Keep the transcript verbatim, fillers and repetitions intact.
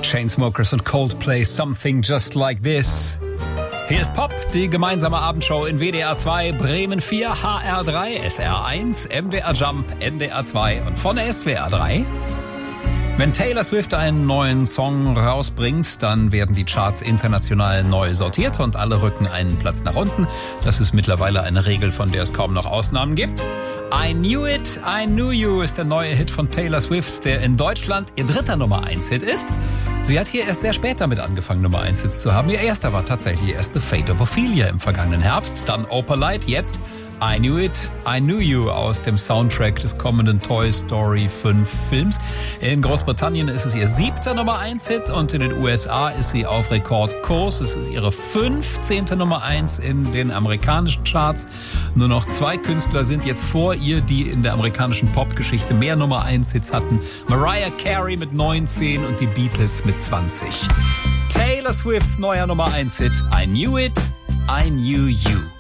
Chainsmokers und Coldplay, Something Just Like This. Hier ist Pop, die gemeinsame Abendshow in W D R zwei, Bremen vier, H R drei, S R eins, M D R Jump, N D R zwei und von der S W R drei. Wenn Taylor Swift einen neuen Song rausbringt, dann werden die Charts international neu sortiert und alle rücken einen Platz nach unten. Das ist mittlerweile eine Regel, von der es kaum noch Ausnahmen gibt. I Knew It, I Knew You ist der neue Hit von Taylor Swift, der in Deutschland ihr dritter Nummer eins Hit ist. Sie hat hier erst sehr spät damit angefangen, Nummer eins Hits zu haben. Ihr erster war tatsächlich erst The Fate of Ophelia im vergangenen Herbst, dann Opalite, jetzt I Knew It, I Knew You aus dem Soundtrack des kommenden Toy Story fünf Films. In Großbritannien ist es ihr siebter Nummer eins Hit und in den U S A ist sie auf Rekordkurs. Es ist ihre fünfzehnte Nummer eins in den amerikanischen Charts. Nur noch zwei Künstler sind jetzt vor ihr, die in der amerikanischen Popgeschichte mehr Nummer eins Hits hatten. Mariah Carey mit neunzehn und die Beatles mit zwanzig. Taylor Swifts neuer Nummer eins Hit, I Knew It, I Knew You.